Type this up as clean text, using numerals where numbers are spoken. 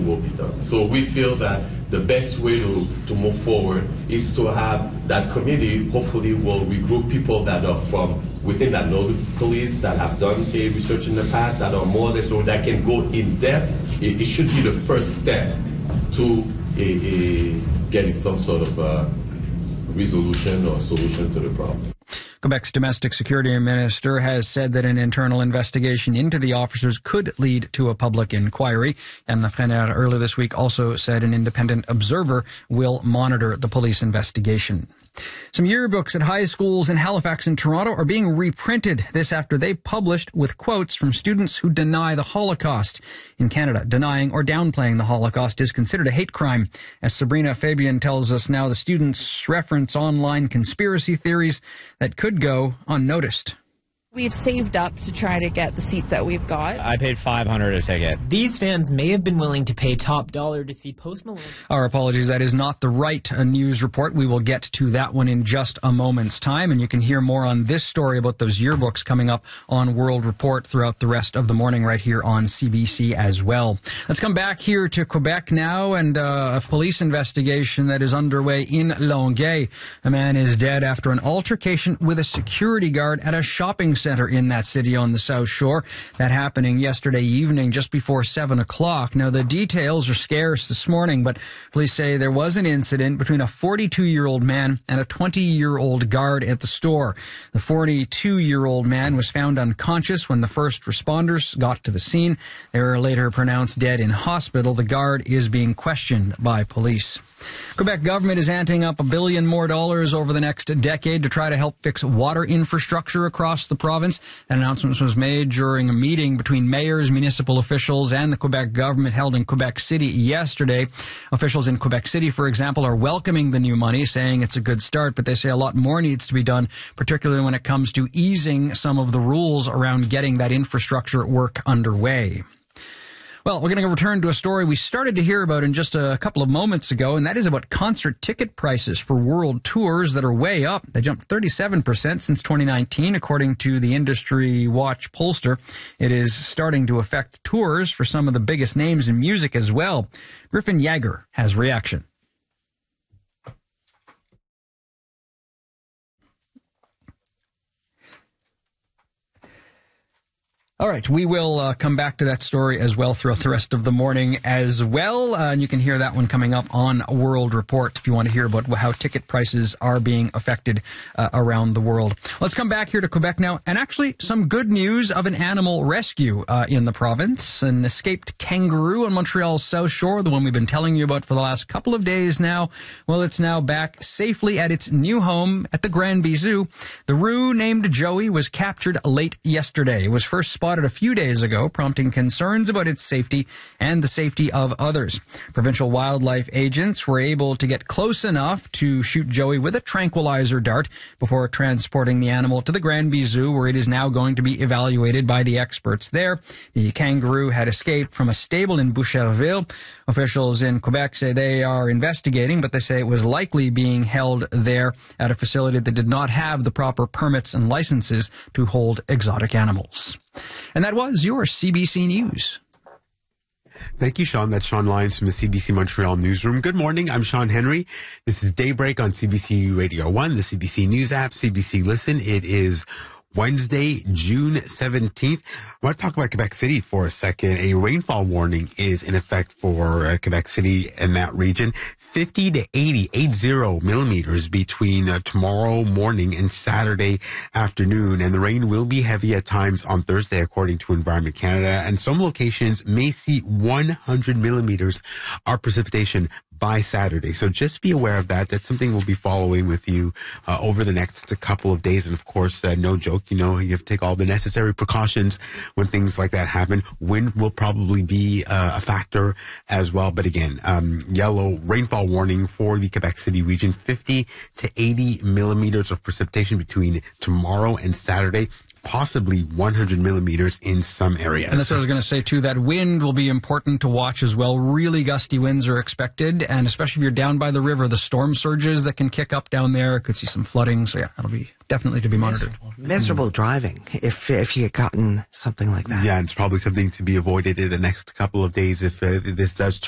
will be done. So we feel that the best way to move forward is to have that committee hopefully will regroup people that are from within that know the police, that have done a research in the past, that are more or less, so that can go in depth. It should be the first step to getting some sort of resolution or solution to the problem. Quebec's domestic security minister has said that an internal investigation into the officers could lead to a public inquiry. And Lafrenière earlier this week also said an independent observer will monitor the police investigation. Some yearbooks at high schools in Halifax and Toronto are being reprinted, this after they published with quotes from students who deny the Holocaust. In Canada, denying or downplaying the Holocaust is considered a hate crime. As Sabrina Fabian tells us now, the students reference online conspiracy theories that could go unnoticed. We've saved up to try to get the seats that we've got. I paid $500 a ticket. These fans may have been willing to pay top dollar to see Post Malone. Our apologies, that is not the right news report. We will get to that one in just a moment's time, and you can hear more on this story about those yearbooks coming up on World Report throughout the rest of the morning right here on CBC as well. Let's come back here to Quebec now, and a police investigation that is underway in Longueuil. A man is dead after an altercation with a security guard at a shopping center in that city on the South Shore. That happening yesterday evening just before 7 o'clock. Now, the details are scarce this morning, but police say there was an incident between a 42-year-old man and a 20-year-old guard at the store. The 42-year-old man was found unconscious when the first responders got to the scene. They were later pronounced dead in hospital. The guard is being questioned by police. Quebec government is anting up $1 billion more over the next decade to try to help fix water infrastructure across the province. That announcement was made during a meeting between mayors, municipal officials, and the Quebec government held in Quebec City yesterday. Officials in Quebec City, for example, are welcoming the new money, saying it's a good start, but they say a lot more needs to be done, particularly when it comes to easing some of the rules around getting that infrastructure work underway. Well, we're going to return to a story we started to hear about in just a couple of moments ago, and that is about concert ticket prices for world tours that are way up. They jumped 37% since 2019, according to the Industry Watch pollster. It is starting to affect tours for some of the biggest names in music as well. Griffin Yager has reaction. All right, we will come back to that story as well throughout the rest of the morning as well. And you can hear that one coming up on World Report if you want to hear about how ticket prices are being affected around the world. Let's come back here to Quebec now. And actually, some good news of an animal rescue in the province. An escaped kangaroo on Montreal's South Shore, the one we've been telling you about for the last couple of days now. Well, it's now back safely at its new home at the Granby Zoo. The roo named Joey was captured late yesterday. It was first spotted a few days ago, prompting concerns about its safety and the safety of others. Provincial wildlife agents were able to get close enough to shoot Joey with a tranquilizer dart before transporting the animal to the Granby Zoo, where it is now going to be evaluated by the experts there. The kangaroo had escaped from a stable in Boucherville. Officials in Quebec say they are investigating, but they say it was likely being held there at a facility that did not have the proper permits and licenses to hold exotic animals. And that was your CBC News. Thank you, Sean. That's Sean Lyons from the CBC Montreal newsroom. Good morning. I'm Sean Henry. This is Daybreak on CBC Radio 1, the CBC News app, CBC Listen. It is Wednesday, June 17th. I want to talk about Quebec City for a second. A rainfall warning is in effect for Quebec City and that region. 50 to 80 millimeters between tomorrow morning and Saturday afternoon. And the rain will be heavy at times on Thursday, according to Environment Canada. And some locations may see 100 millimeters of precipitation by Saturday. So just be aware of that. That's something we'll be following with you over the next couple of days. And of course, no joke, you have to take all the necessary precautions when things like that happen. Wind will probably be a factor as well. But again, yellow rainfall warning for the Quebec City region, 50 to 80 millimeters of precipitation between tomorrow and Saturday. Possibly 100 millimeters in some areas. And that's what I was going to say, too. That wind will be important to watch as well. Really gusty winds are expected, and especially if you're down by the river, the storm surges that can kick up down there. Could see some flooding. So, yeah, that'll be definitely to be monitored. Miserable driving if you had gotten something like that. Yeah, and it's probably something to be avoided in the next couple of days if this does